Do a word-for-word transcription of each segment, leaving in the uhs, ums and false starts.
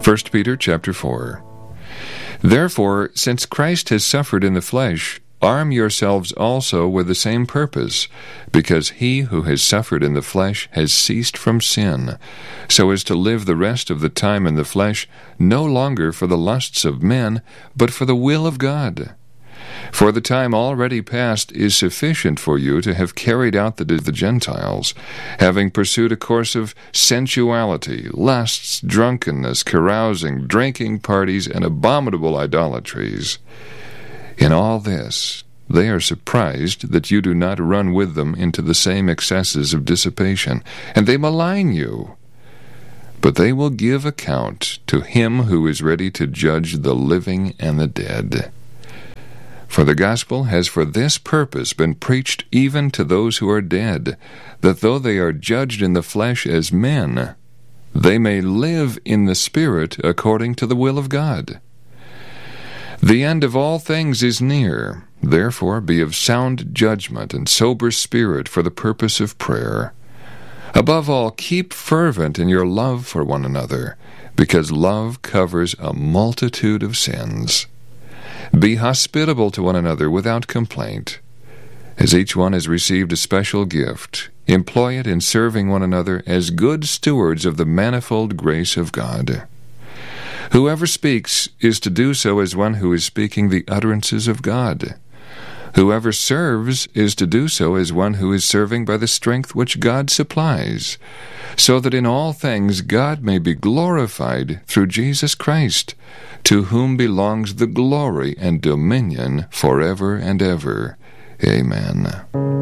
First Peter chapter four. Therefore, since Christ has suffered in the flesh, arm yourselves also with the same purpose, because he who has suffered in the flesh has ceased from sin, so as to live the rest of the time in the flesh, no longer for the lusts of men, but for the will of God. For the time already past is sufficient for you to have carried out the, the Gentiles, having pursued a course of sensuality, lusts, drunkenness, carousing, drinking parties, and abominable idolatries. In all this, they are surprised that you do not run with them into the same excesses of dissipation, and they malign you. But they will give account to him who is ready to judge the living and the dead. For the gospel has for this purpose been preached even to those who are dead, that though they are judged in the flesh as men, they may live in the Spirit according to the will of God. The end of all things is near. Therefore be of sound judgment and sober spirit for the purpose of prayer. Above all, keep fervent in your love for one another, because love covers a multitude of sins. Be hospitable to one another without complaint. As each one has received a special gift, employ it in serving one another as good stewards of the manifold grace of God. Whoever speaks is to do so as one who is speaking the utterances of God. Whoever serves is to do so as one who is serving by the strength which God supplies, so that in all things God may be glorified through Jesus Christ, to whom belongs the glory and dominion forever and ever. Amen.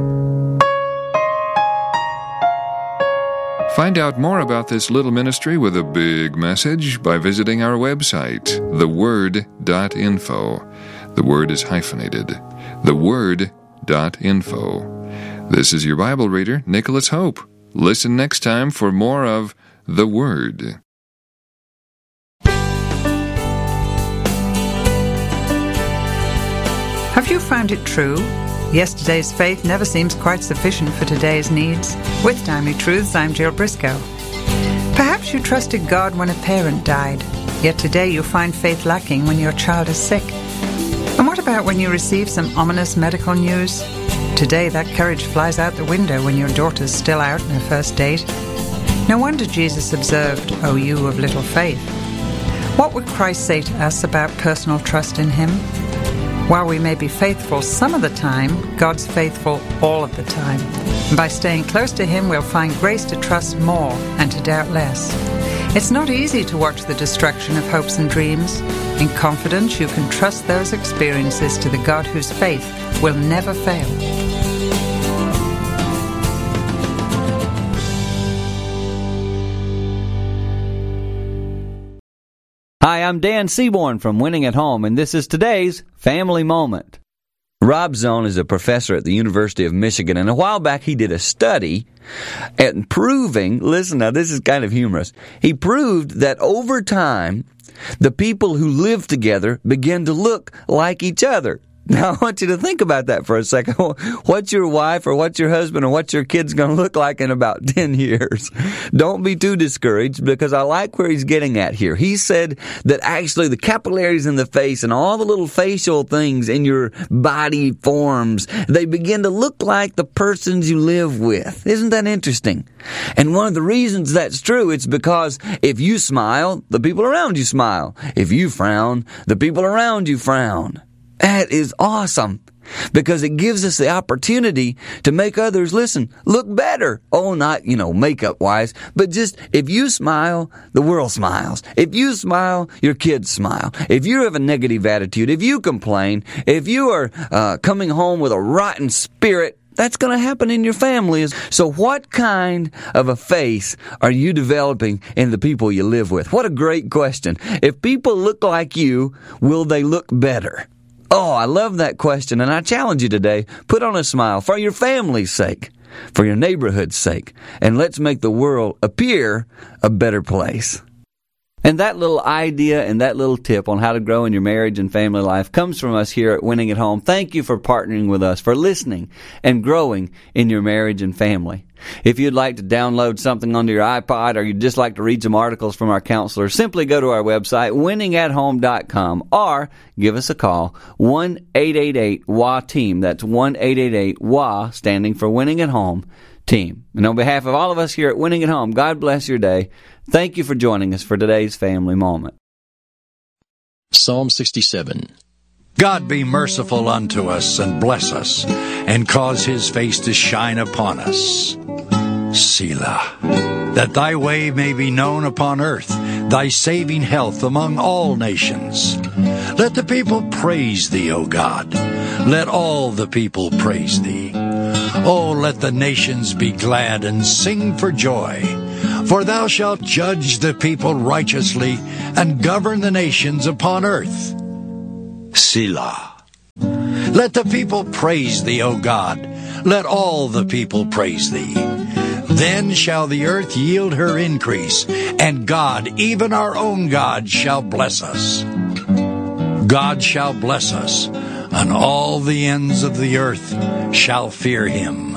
Find out more about this little ministry with a big message by visiting our website, the word dot info. The word is hyphenated. the word dot info. This is your Bible reader, Nicholas Hope. Listen next time for more of The Word. Have you found it true? Yesterday's faith never seems quite sufficient for today's needs. With Timely Truths, I'm Jill Briscoe. Perhaps you trusted God when a parent died, yet today you find faith lacking when your child is sick. And what about when you receive some ominous medical news? Today that courage flies out the window when your daughter's still out on her first date. No wonder Jesus observed, "O you of little faith." What would Christ say to us about personal trust in Him? While we may be faithful some of the time, God's faithful all of the time. And by staying close to Him, we'll find grace to trust more and to doubt less. It's not easy to watch the destruction of hopes and dreams. In confidence, you can trust those experiences to the God whose faith will never fail. Hi, I'm Dan Seaborn from Winning at Home, and this is today's Family Moment. Rob Zone is a professor at the University of Michigan, and a while back he did a study at proving, listen now, this is kind of humorous, he proved that over time, the people who live together begin to look like each other. Now, I want you to think about that for a second. What's your wife or what's your husband or what's your kids going to look like in about ten years? Don't be too discouraged, because I like where he's getting at here. He said that actually the capillaries in the face and all the little facial things in your body forms, they begin to look like the persons you live with. Isn't that interesting? And one of the reasons that's true, it's because if you smile, the people around you smile. If you frown, the people around you frown. That is awesome, because it gives us the opportunity to make others, listen, look better. Oh, not, you know, makeup-wise, but just if you smile, the world smiles. If you smile, your kids smile. If you have a negative attitude, if you complain, if you are uh, coming home with a rotten spirit, that's going to happen in your family. So what kind of a face are you developing in the people you live with? What a great question. If people look like you, will they look better? Oh, I love that question, and I challenge you today, put on a smile for your family's sake, for your neighborhood's sake, and let's make the world appear a better place. And that little idea and that little tip on how to grow in your marriage and family life comes from us here at Winning at Home. Thank you for partnering with us, for listening and growing in your marriage and family. If you'd like to download something onto your iPod or you'd just like to read some articles from our counselors, simply go to our website, winning at home dot com, or give us a call, one eight eight eight W A team. That's one eight eight eight W A, standing for Winning at Home Team. And on behalf of all of us here at Winning at Home, God bless your day. Thank you for joining us for today's Family Moment. Psalm sixty-seven. God be merciful unto us and bless us, and cause his face to shine upon us. Selah. That thy way may be known upon earth, thy saving health among all nations. Let the people praise thee, O God. Let all the people praise thee. Oh, let the nations be glad and sing for joy. For thou shalt judge the people righteously and govern the nations upon earth. Selah. Let the people praise thee, O God. Let all the people praise thee. Then shall the earth yield her increase, and God, even our own God, shall bless us. God shall bless us, and all the ends of the earth shall fear him.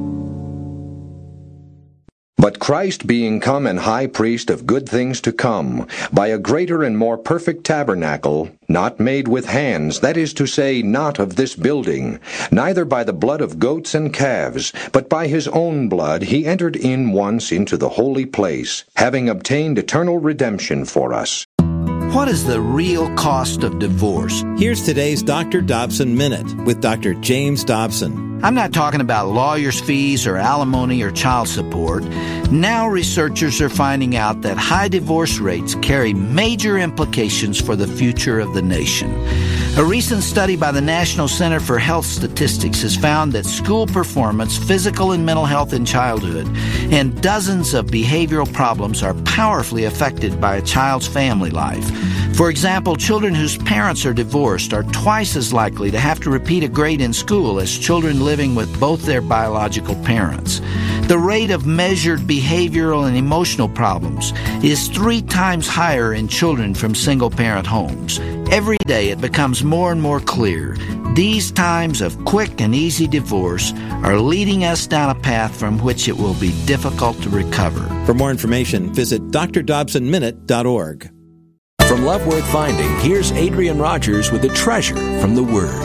But Christ being come and high priest of good things to come, by a greater and more perfect tabernacle, not made with hands, that is to say, not of this building, neither by the blood of goats and calves, but by his own blood he entered in once into the holy place, having obtained eternal redemption for us. What is the real cost of divorce? Here's today's Doctor Dobson Minute with Doctor James Dobson. I'm not talking about lawyers' fees or alimony or child support. Now researchers are finding out that high divorce rates carry major implications for the future of the nation. A recent study by the National Center for Health Statistics has found that school performance, physical and mental health in childhood, and dozens of behavioral problems are powerfully affected by a child's family life. For example, children whose parents are divorced are twice as likely to have to repeat a grade in school as children living with both their biological parents. The rate of measured behavioral and emotional problems is three times higher in children from single-parent homes. Every day it becomes more and more clear. These times of quick and easy divorce are leading us down a path from which it will be difficult to recover. For more information, visit d r dobson minute dot org. From Love Worth Finding, here's Adrian Rogers with the treasure from the Word.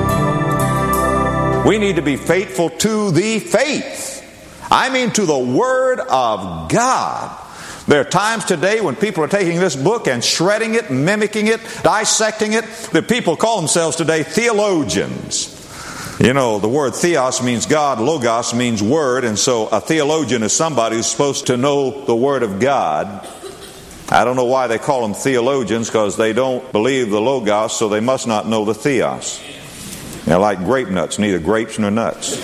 We need to be faithful to the faith. I mean to the Word of God. There are times today when people are taking this book and shredding it, mimicking it, dissecting it. The people call themselves today theologians. You know, the word theos means God, logos means word, and so a theologian is somebody who's supposed to know the Word of God. I don't know why they call them theologians, because they don't believe the logos, so they must not know the theos. They're like grape nuts, neither grapes nor nuts.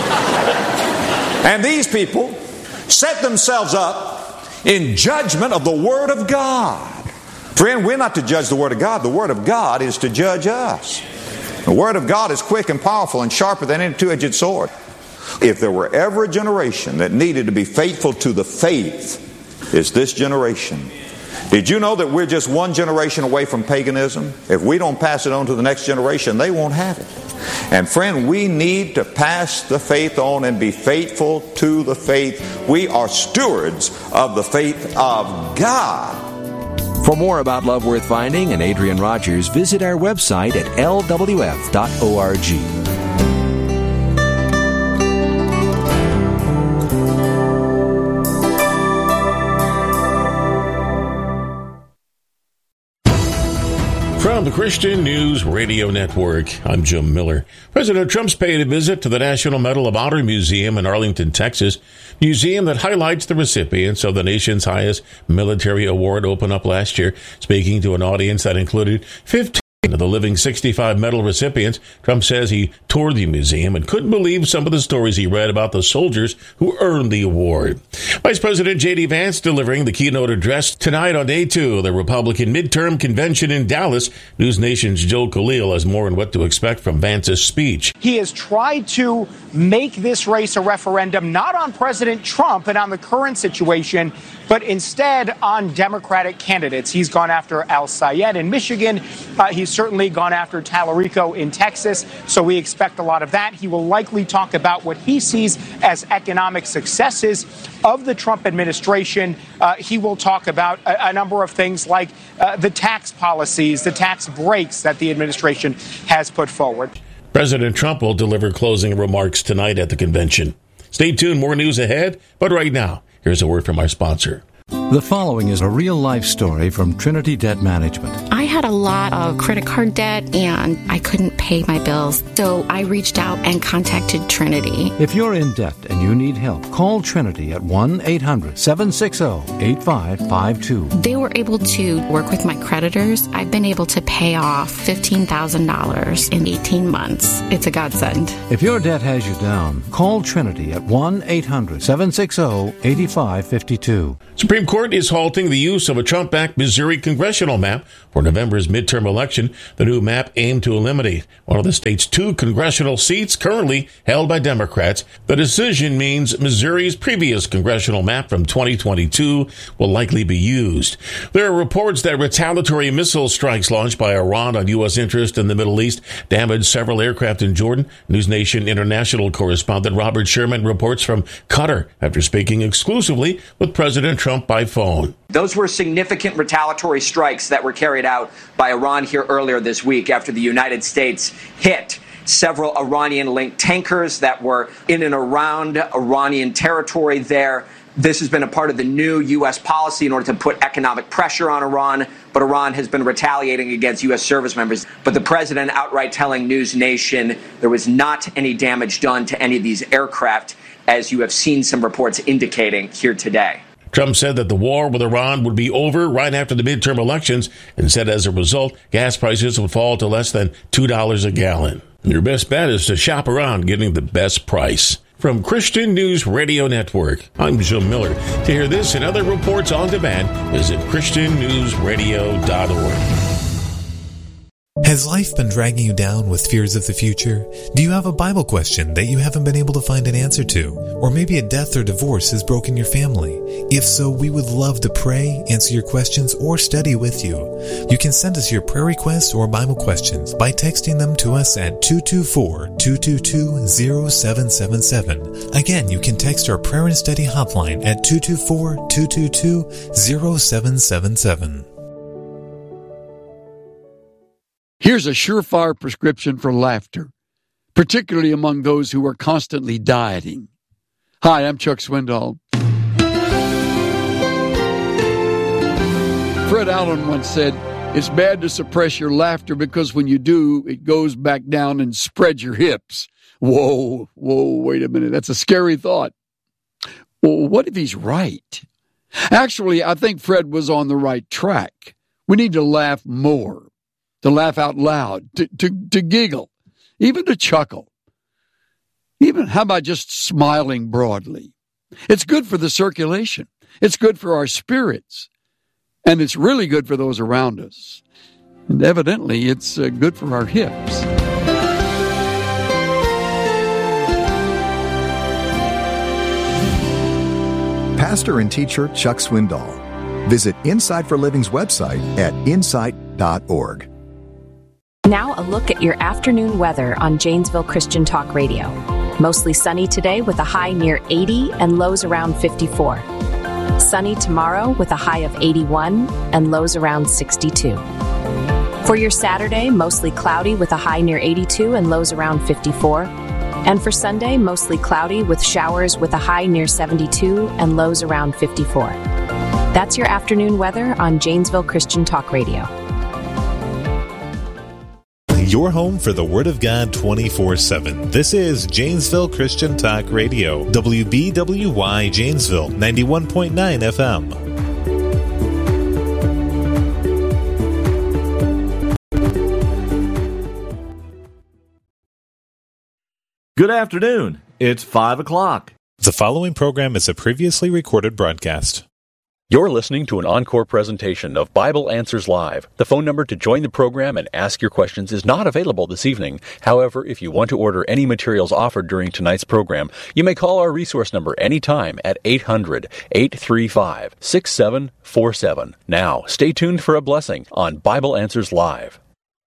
And these people set themselves up in judgment of the Word of God. Friend, we're not to judge the Word of God. The Word of God is to judge us. The Word of God is quick and powerful and sharper than any two-edged sword. If there were ever a generation that needed to be faithful to the faith, it's this generation. Did you know that we're just one generation away from paganism? If we don't pass it on to the next generation, they won't have it. And friend, we need to pass the faith on and be faithful to the faith. We are stewards of the faith of God. For more about Love Worth Finding and Adrian Rogers, visit our website at l w f dot org. From the Christian News Radio Network, I'm Jim Miller. President Trump's paid a visit to the National Medal of Honor Museum in Arlington, Texas. Museum that highlights the recipients of the nation's highest military award opened up last year. Speaking to an audience that included fifteen of the living sixty-five medal recipients, Trump says he toured the museum and couldn't believe some of the stories he read about the soldiers who earned the award. Vice President J D. Vance delivering the keynote address tonight on day two of the Republican midterm convention in Dallas. News Nation's Joel Khalil has more on what to expect from Vance's speech. He has tried to make this race a referendum not on President Trump and on the current situation, but instead on Democratic candidates. He's gone after Al Sayed in Michigan. Uh, he's certainly gone after Tallarico in Texas, so we expect a lot of that. He will likely talk about what he sees as economic successes of the Trump administration. Uh, he will talk about a, a number of things like uh, the tax policies, the tax breaks that the administration has put forward. President Trump will deliver closing remarks tonight at the convention. Stay tuned, more news ahead, but right now, here's a word from our sponsor. The following is a real-life story from Trinity Debt Management. I had a lot of credit card debt, and I couldn't pay my bills, so I reached out and contacted Trinity. If you're in debt and you need help, call Trinity at one eight hundred seven six zero eight five five two. They were able to work with my creditors. I've been able to pay off fifteen thousand dollars in eighteen months. It's a godsend. If your debt has you down, call Trinity at one eight hundred seven six zero eight five five two. Supreme Court is halting the use of a Trump-backed Missouri congressional map for November's midterm election. The new map aimed to eliminate one of the state's two congressional seats currently held by Democrats. The decision means Missouri's previous congressional map from twenty twenty-two will likely be used. There are reports that retaliatory missile strikes launched by Iran on U S interest in the Middle East damaged several aircraft in Jordan. NewsNation International correspondent Robert Sherman reports from Qatar after speaking exclusively with President Trump by phone. Those were significant retaliatory strikes that were carried out by Iran here earlier this week after the United States hit several Iranian-linked tankers that were in and around Iranian territory there. This has been a part of the new U S policy in order to put economic pressure on Iran, but Iran has been retaliating against U S service members. But the president outright telling News Nation there was not any damage done to any of these aircraft, as you have seen some reports indicating here today. Trump said that the war with Iran would be over right after the midterm elections and said as a result, gas prices would fall to less than two dollars a gallon. Your best bet is to shop around getting the best price. From Christian News Radio Network, I'm Jim Miller. To hear this and other reports on demand, visit christian news radio dot org. Has life been dragging you down with fears of the future? Do you have a Bible question that you haven't been able to find an answer to? Or maybe a death or divorce has broken your family? If so, we would love to pray, answer your questions, or study with you. You can send us your prayer requests or Bible questions by texting them to us at two two four, two two two, zero seven seven seven. Again, you can text our prayer and study hotline at two two four, two two two, zero seven seven seven. Here's a surefire prescription for laughter, particularly among those who are constantly dieting. Hi, I'm Chuck Swindoll. Fred Allen once said, it's bad to suppress your laughter because when you do, it goes back down and spreads your hips. Whoa, whoa, wait a minute. That's a scary thought. Well, what if he's right? Actually, I think Fred was on the right track. We need to laugh more. To laugh out loud, to, to, to giggle, even to chuckle. Even, how about just smiling broadly? It's good for the circulation. It's good for our spirits. And it's really good for those around us. And evidently, it's uh, good for our hips. Pastor and teacher Chuck Swindoll. Visit Insight for Living's website at insight dot org. Now a look at your afternoon weather on Janesville Christian Talk Radio. Mostly sunny today with a high near eighty and lows around fifty-four. Sunny tomorrow with a high of eighty-one and lows around sixty-two. For your Saturday, mostly cloudy with a high near eighty-two and lows around fifty-four. And for Sunday, mostly cloudy with showers with a high near seventy-two and lows around fifty-four. That's your afternoon weather on Janesville Christian Talk Radio. Your home for the Word of God twenty-four seven. This is Janesville Christian Talk Radio, W B W Y Janesville, ninety-one point nine F M. Good afternoon. It's five o'clock. The following program is a previously recorded broadcast. You're listening to an encore presentation of Bible Answers Live. The phone number to join the program and ask your questions is not available this evening. However, if you want to order any materials offered during tonight's program, you may call our resource number anytime at eight hundred, eight three five, six seven four seven. Now, stay tuned for a blessing on Bible Answers Live.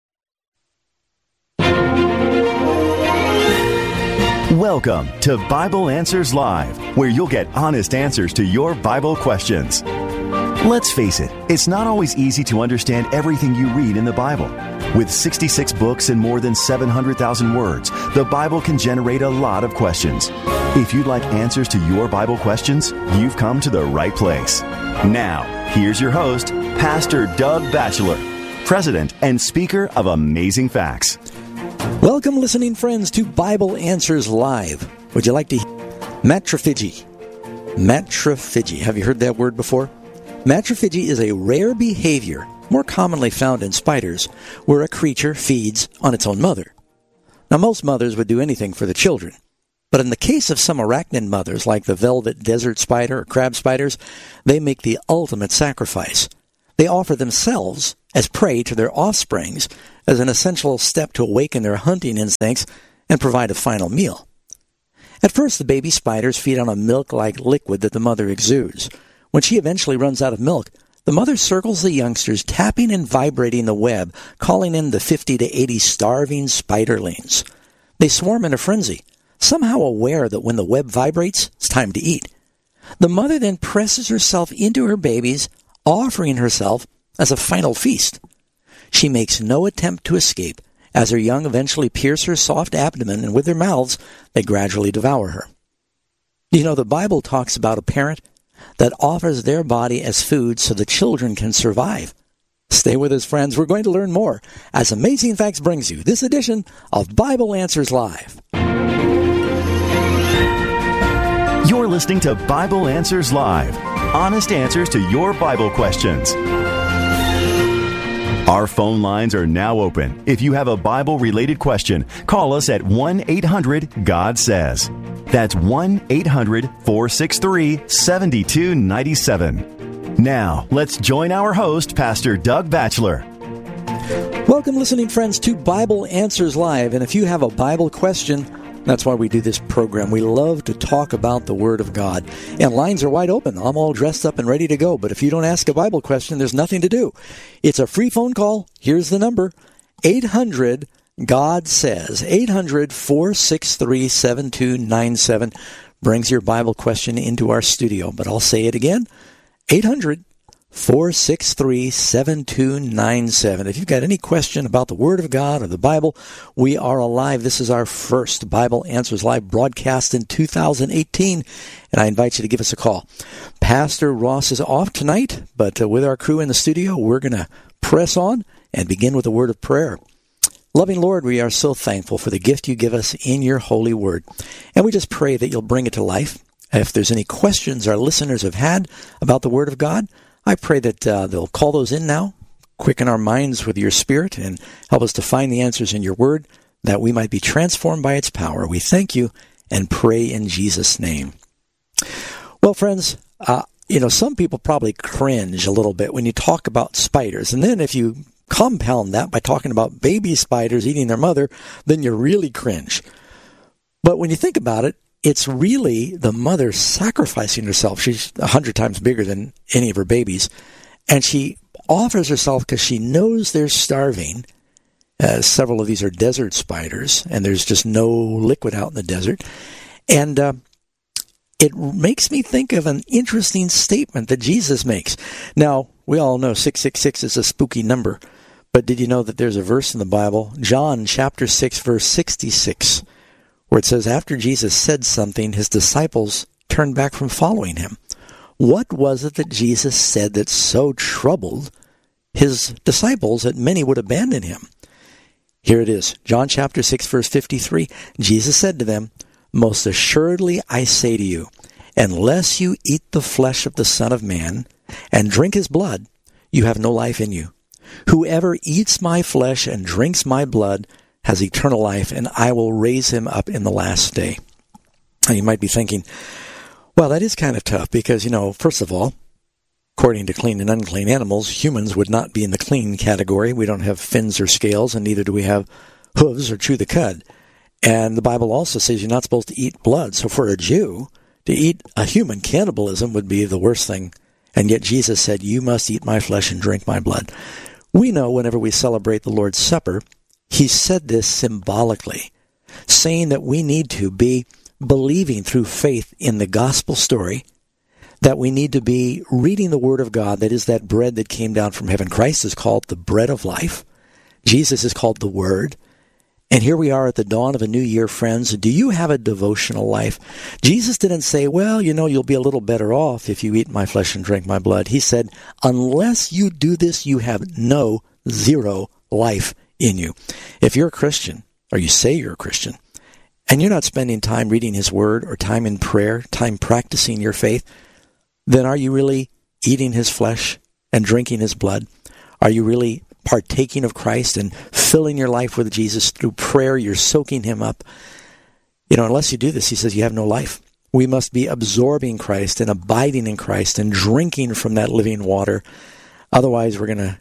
Welcome to Bible Answers Live, where you'll get honest answers to your Bible questions. Let's face it, it's not always easy to understand everything you read in the Bible. With sixty-six books and more than seven hundred thousand words, the Bible can generate a lot of questions. If you'd like answers to your Bible questions, you've come to the right place. Now, here's your host, Pastor Doug Batchelor, President and Speaker of Amazing Facts. Welcome, listening friends, to Bible Answers Live. Would you like to hear matrophagy? Matrophagy. Have you heard that word before? Matrophagy is a rare behavior, more commonly found in spiders, where a creature feeds on its own mother. Now, most mothers would do anything for the children, but in the case of some arachnid mothers, like the velvet desert spider or crab spiders, they make the ultimate sacrifice. They offer themselves as prey to their offsprings as an essential step to awaken their hunting instincts and provide a final meal. At first, the baby spiders feed on a milk-like liquid that the mother exudes. When she eventually runs out of milk, the mother circles the youngsters, tapping and vibrating the web, calling in the fifty to eighty starving spiderlings. They swarm in a frenzy, somehow aware that when the web vibrates, it's time to eat. The mother then presses herself into her babies, offering herself as a final feast. She makes no attempt to escape, as her young eventually pierce her soft abdomen, and with their mouths, they gradually devour her. You know, the Bible talks about a parent that offers their body as food so the children can survive. Stay with us, friends. We're going to learn more as Amazing Facts brings you this edition of Bible Answers Live. You're listening to Bible Answers Live. Honest answers to your Bible questions. Our phone lines are now open. If you have a Bible-related question, call us at one eight hundred God says. That's one eight hundred four six three seven two nine seven. Now, let's join our host, Pastor Doug Batchelor. Welcome, listening friends, to Bible Answers Live. And if you have a Bible question, that's why we do this program. We love to talk about the Word of God. And lines are wide open. I'm all dressed up and ready to go. But if you don't ask a Bible question, there's nothing to do. It's a free phone call. Here's the number. eight hundred God says. eight hundred four six three seven two nine seven brings your Bible question into our studio. But I'll say it again. eight hundred four six three seven two nine seven. If you've got any question about the Word of God or the Bible, we are alive. This is our first Bible Answers Live broadcast in two thousand eighteen, and I invite you to give us a call. Pastor Ross is off tonight, but uh, with our crew in the studio, we're going to press on and begin with a word of prayer. Loving Lord, we are so thankful for the gift you give us in your holy word, and we just pray that you'll bring it to life. If there's any questions our listeners have had about the Word of God, I pray that uh, they'll call those in now, quicken our minds with your Spirit, and help us to find the answers in your Word, that we might be transformed by its power. We thank you and pray in Jesus' name. Well, friends, uh, you know, some people probably cringe a little bit when you talk about spiders. And then if you compound that by talking about baby spiders eating their mother, then you really cringe. But when you think about it, it's really the mother sacrificing herself. She's a hundred times bigger than any of her babies. And she offers herself because she knows they're starving. Uh, several of these are desert spiders, and there's just no liquid out in the desert. And uh, it makes me think of an interesting statement that Jesus makes. Now, we all know six six six is a spooky number. But did you know that there's a verse in the Bible, John chapter six, verse sixty-six, where it says, after Jesus said something, his disciples turned back from following him. What was it that Jesus said that so troubled his disciples that many would abandon him? Here it is, John chapter six, verse fifty-three. Jesus said to them, most assuredly I say to you, unless you eat the flesh of the Son of Man and drink his blood, you have no life in you. Whoever eats my flesh and drinks my blood has eternal life, and I will raise him up in the last day. And you might be thinking, well, that is kind of tough because, you know, first of all, According to clean and unclean animals, humans would not be in the clean category. We don't have fins or scales, and neither do we have hooves or chew the cud. And the Bible also says you're not supposed to eat blood. So for a Jew, to eat a human, cannibalism would be the worst thing. And yet Jesus said, you must eat my flesh and drink my blood. We know whenever we celebrate the Lord's Supper, he said this symbolically, saying that we need to be believing through faith in the gospel story, that we need to be reading the Word of God, that is that bread that came down from heaven. Christ is called the bread of life. Jesus is called the Word. And here we are at the dawn of a new year, friends. Do you have a devotional life? Jesus didn't say, well, you know, you'll be a little better off if you eat my flesh and drink my blood. He said, unless you do this, you have no, zero life in you. If you're a Christian, or you say you're a Christian, and you're not spending time reading his word or time in prayer, time practicing your faith, then are you really eating his flesh and drinking his blood? Are you really partaking of Christ and filling your life with Jesus through prayer? You're soaking him up. You know, unless you do this, he says, you have no life. We must be absorbing Christ and abiding in Christ and drinking from that living water. Otherwise, we're going to